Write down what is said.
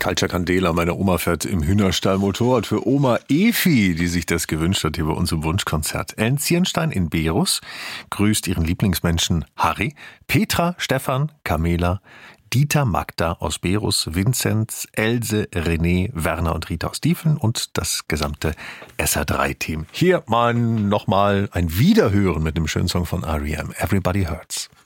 Culture Candela, meine Oma fährt im Hühnerstall Motorrad für Oma Efi, die sich das gewünscht hat hier bei uns im Wunschkonzert. Ellen Zierenstein in Berus grüßt ihren Lieblingsmenschen Harry, Petra, Stefan, Camela, Dieter, Magda aus Berus, Vinzenz, Else, René, Werner und Rita aus Diefeln und das gesamte SR3-Team. Hier nochmal ein Wiederhören mit dem schönen Song von R.E.M. Everybody Hurts.